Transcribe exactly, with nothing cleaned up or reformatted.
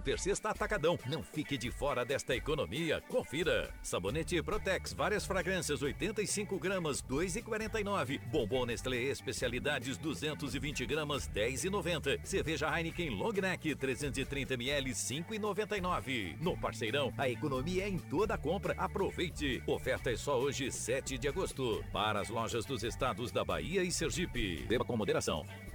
Super Sexta Atacadão. Não fique de fora desta economia. Confira. Sabonete Protex, várias fragrâncias, oitenta e cinco gramas, dois e quarenta e nove. Bombom Nestlé Especialidades, duzentos e vinte gramas, dez e noventa. Cerveja Heineken Long Neck, trezentos e trinta mililitros, cinco e noventa e nove. No Parceirão, a economia é em toda a compra. Aproveite. Oferta é só hoje, sete de agosto. Para as lojas dos estados da Bahia e Sergipe. Beba com moderação.